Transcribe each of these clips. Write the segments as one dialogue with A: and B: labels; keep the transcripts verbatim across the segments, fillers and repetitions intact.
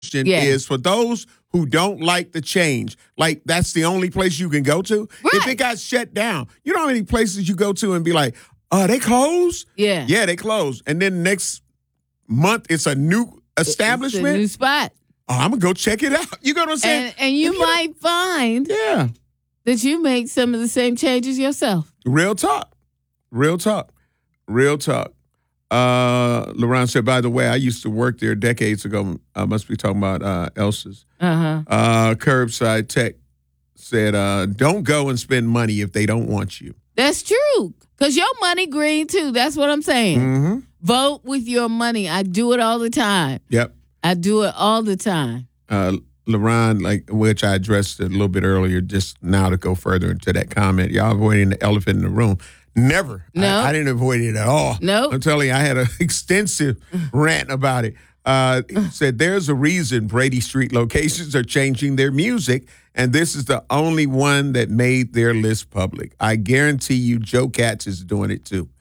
A: Yeah.
B: is for those who don't like the change. Like, that's the only place you can go to.
A: Right.
B: If it got shut down, you know how many places you go to and be like, oh, they closed?
A: Yeah.
B: Yeah, they closed. And then next month, it's a new establishment.
A: It's a new spot.
B: Oh, I'm going to go check it out. You know what I'm saying?
A: And, and you
B: If
A: might find
B: Yeah.
A: that you make some of the same changes yourself.
B: Real talk. Real talk. Real talk. Uh, LaRon said, by the way, I used to work there decades ago. I must be talking about uh, Elsa's.
A: Uh-huh.
B: Uh, Curbside Tech said, uh, don't go and spend money if they don't want you.
A: That's true. Because your money green, too. That's what I'm saying.
B: Mm-hmm.
A: Vote with your money. I do it all the time.
B: Yep.
A: I do it all the time.
B: Uh, LaRon, like, which I addressed a little bit earlier, just now to go further into that comment. Y'all avoiding the elephant in the room. Never.
A: No.
B: I, I didn't avoid it at all.
A: No.
B: I'm telling you, I had an extensive rant about it. Uh, he said, there's a reason Brady Street locations are changing their music, and this is the only one that made their list public. I guarantee you Joe Katz is doing it too.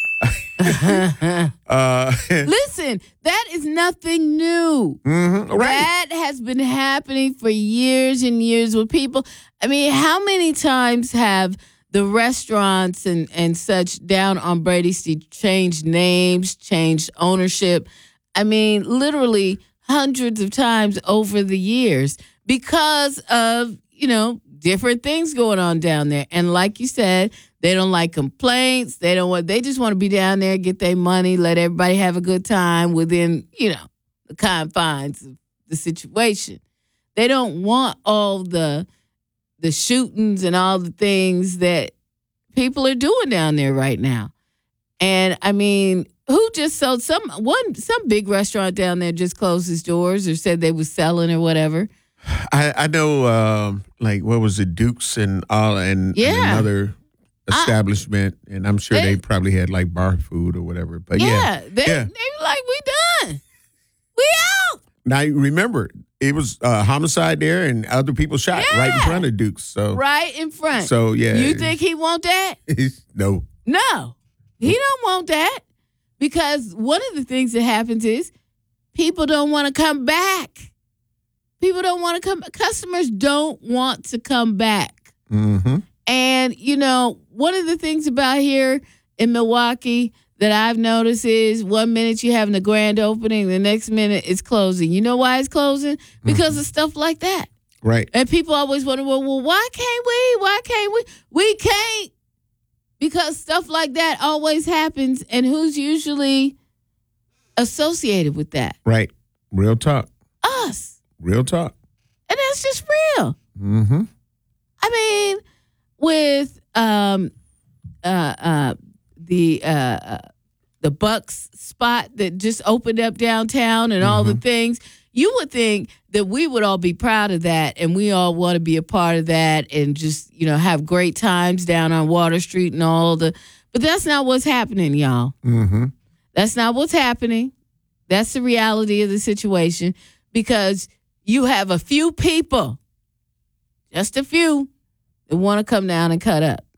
B: uh,
A: Listen, that is nothing new.
B: mm-hmm, right.
A: That has been happening for years and years with people. I mean, how many times have the restaurants and, and such down on Brady Street changed names, changed ownership? I mean, literally hundreds of times over the years because of, you know, different things going on down there. And like you said, they don't like complaints. They don't want, they just want to be down there, get their money, let everybody have a good time within, you know, the confines of the situation. They don't want all the the shootings and all the things that people are doing down there right now. And I mean, who just sold some one some big restaurant down there just closed its doors or said they was selling or whatever.
B: I, I know, um, like, what was it, Dukes and all, and,
A: Yeah.
B: and another establishment, I, and I'm sure
A: they,
B: they probably had like bar food or whatever. But
A: yeah,
B: yeah,
A: they,
B: yeah.
A: they were like, we done, we out.
B: Now remember, it was uh, homicide there, and other people shot
A: Yeah.
B: right in front of Dukes. So
A: Right in front.
B: So yeah,
A: You think he want that?
B: no,
A: No, he don't want that because one of the things that happens is people don't want to come back. People don't want to come. Customers don't want to come back.
B: Mm-hmm.
A: And, you know, one of the things about here in Milwaukee that I've noticed is one minute you're having a grand opening, the next minute it's closing. You know why it's closing? Because mm-hmm. of stuff like that.
B: Right.
A: And people always wonder, well, well, why can't we? Why can't we? We can't. Because stuff like that always happens. And who's usually associated with that?
B: Right. Real talk.
A: Us.
B: Real talk.
A: And that's just real.
B: Mm-hmm.
A: I mean, with um, uh, uh, the uh, uh, the Bucks spot that just opened up downtown and mm-hmm. all the things, you would think that we would all be proud of that and we all want to be a part of that and just, you know, have great times down on Water Street and all the. But that's not what's happening, y'all.
B: Mm-hmm.
A: That's not what's happening. That's the reality of the situation because you have a few people, just a few, that want to come down and cut up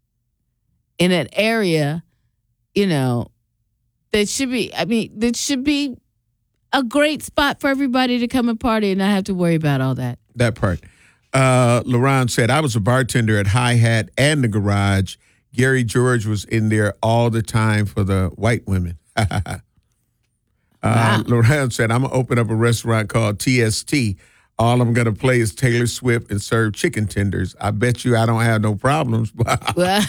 A: in an area, you know, that should be, I mean, that should be a great spot for everybody to come and party and not have to worry about all that.
B: That part. Uh, LaRon said, I was a bartender at Hi Hat and the Garage. Gary George was in there all the time for the white women. uh,
A: Wow.
B: LaRon said, I'm going to open up a restaurant called T S T. All I'm going to play is Taylor Swift and serve chicken tenders. I bet you I don't have no problems.
A: Well,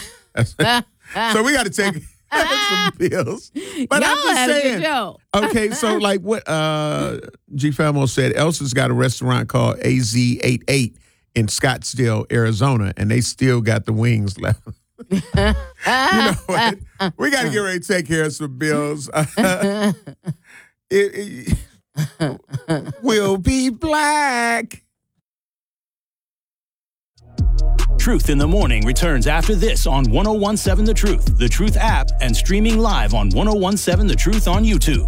B: so we got to take some bills. But
A: y'all
B: I'm just
A: had a good
B: saying.
A: show.
B: Okay, so like what uh, G. Famo said, Elsa's got a restaurant called A Z eighty-eight in Scottsdale, Arizona, and they still got the wings left. You know what? We got to get ready to take care of some bills. it, it, we'll be black.
C: Truth in the Morning returns after this on one oh one seven The Truth, The Truth app, and streaming live on one oh one seven The Truth on YouTube.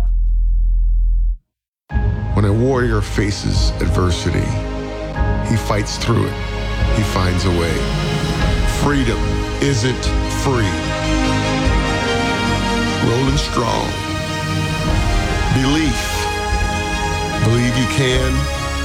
D: When a warrior faces adversity, he fights through it. He finds a way. Freedom isn't free. Rolling strong. Belief. Believe you can.